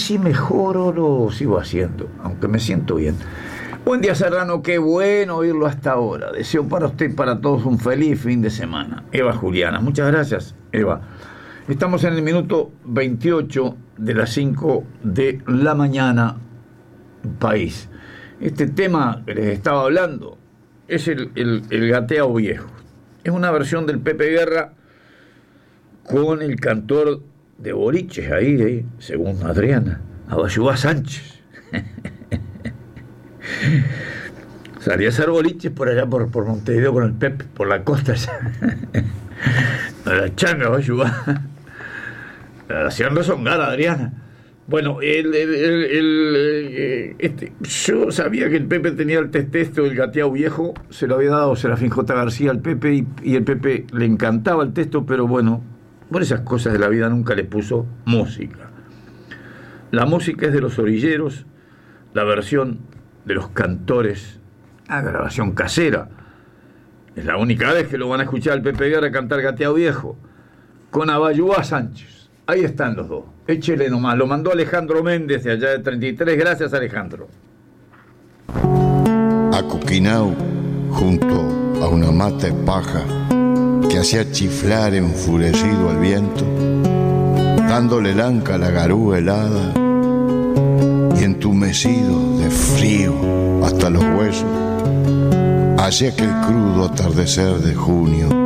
si mejoro lo sigo haciendo, aunque me siento bien. Buen día, Serrano, qué bueno oírlo hasta ahora. Deseo para usted y para todos un feliz fin de semana. Eva Juliana, muchas gracias, Eva. Estamos en el minuto 28 de las 5 de la mañana, país. Este tema que les estaba hablando es el gateado viejo. Es una versión del Pepe Guerra con el cantor de boliches ahí, según Adriana, Abayubá Sánchez. Salía a hacer boliches por allá por Montevideo con el Pepe, por la costa esa. La changa Abayubá. La hacían rezongar a Adriana. Bueno, yo sabía que el Pepe tenía el texto del gateado viejo, se lo había dado Serafín J. García al Pepe y el Pepe le encantaba el texto, pero bueno, por esas cosas de la vida nunca le puso música. La música es de los orilleros, la versión de los cantores, grabación casera. Es la única vez que lo van a escuchar al Pepe Guerra cantar gateado viejo, con Abayubá Sánchez. Ahí están los dos. Échele nomás. Lo mandó Alejandro Méndez de allá de 33. Gracias, Alejandro. A Coquinao, junto a una mata de paja que hacía chiflar enfurecido al viento, dándole lanca a la garúa helada y entumecido de frío hasta los huesos, hacía aquel crudo atardecer de junio